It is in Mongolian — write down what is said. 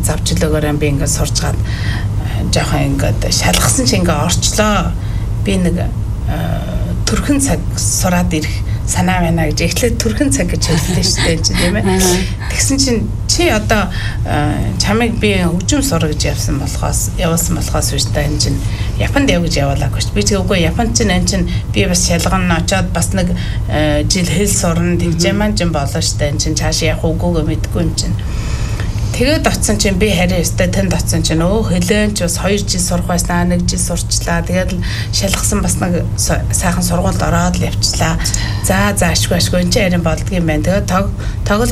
завчлаагаараа би ингээд сурчгаад жоохон ингээд шалгасан чи ингээд орчлоо. Би нэг төрхөн цаг сураад ирэх санаа байна гэж эхлээд төрхөн цаг гэж хэллээ шүү дээ тийм ээ. Тэгсэн чинь чи одоо чамайг би хөгжим сур гэж явуулсан болохоос биш та энэ чинь Японд яв гэж явуулаагүй шүү. Би ч үгүй Японд чинь энэ чинь би бас шалгана очоод бас нэг жил хэл сурна тэгж маань ч болоо шүү дээ. Энэ чинь цааш явах үгүйгээ мэдгүй юм чинь. Тэгээд оцсон чинь би харин өстэй тэнд оцсон чинь хөлөөн ч бас 2 жил сурах байснаа 1 жил сурчлаа. Тэгээд шалгасан бас нэг сайхан сургуульд ороод л явчлаа. За ашгүй энэ чинь харин болдгийм байна. Тэгээд тоглолт